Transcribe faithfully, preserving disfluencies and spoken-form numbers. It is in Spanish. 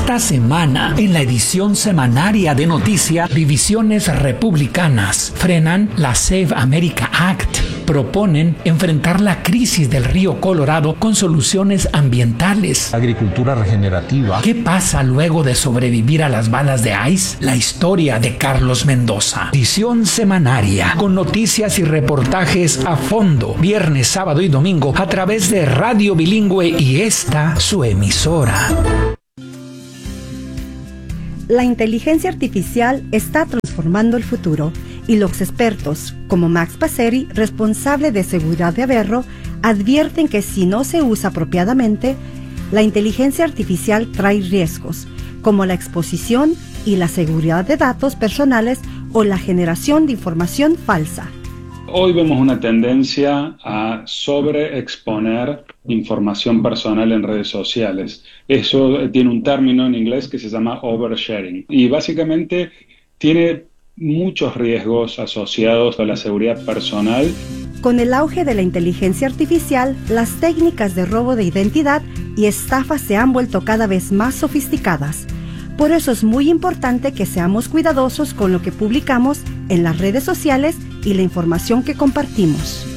Esta semana, en la edición semanaria de Noticia, divisiones republicanas frenan la Save America Act. Proponen enfrentar la crisis del río Colorado con soluciones ambientales. Agricultura regenerativa. ¿Qué pasa luego de sobrevivir a las balas de ICE? La historia de Carlos Mendoza. Edición semanaria con noticias y reportajes a fondo, viernes, sábado y domingo a través de Radio Bilingüe y esta su emisora. La inteligencia artificial está transformando el futuro y los expertos, como Max Passeri, responsable de seguridad de Averro, advierten que si no se usa apropiadamente, la inteligencia artificial trae riesgos, como la exposición y la seguridad de datos personales o la generación de información falsa. Hoy vemos una tendencia a sobreexponer información personal en redes sociales. Eso tiene un término en inglés que se llama oversharing y básicamente tiene muchos riesgos asociados a la seguridad personal. Con el auge de la inteligencia artificial, las técnicas de robo de identidad y estafa se han vuelto cada vez más sofisticadas. Por eso es muy importante que seamos cuidadosos con lo que publicamos en las redes sociales y la información que compartimos.